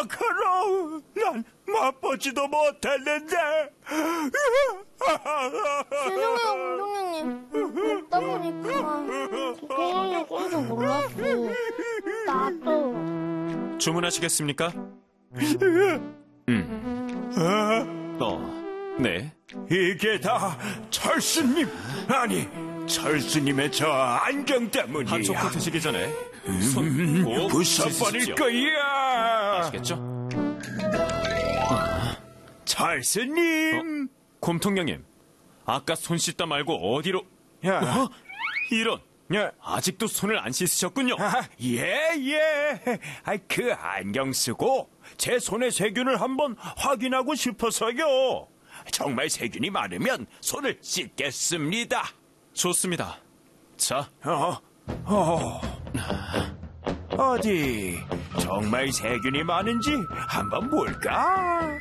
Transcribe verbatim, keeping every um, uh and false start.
마카롱, 난 맛보지도 못했는데. 죄송해요, 공동장님. 먹다 보니까 고양이 꼴줄 몰랐어. 나도. 주문하시겠습니까? 음. 어, 네. 이게 다 철수님, 아니 철수님의 저 안경 때문이야. 한 초코 드시기 전에 손 꼭 부숴버릴 씻으십시오. 거야. 아시겠죠? 철수님. 어? 곰통령님, 아까 손 씻다 말고 어디로... 야. 어? 이런, 야. 아직도 손을 안 씻으셨군요. 아, 예, 예. 아, 그 안경 쓰고 제 손의 세균을 한번 확인하고 싶어서요. 정말 세균이 많으면 손을 씻겠습니다. 좋습니다. 자, 어, 어. 어디 정말 세균이 많은지 한번 볼까?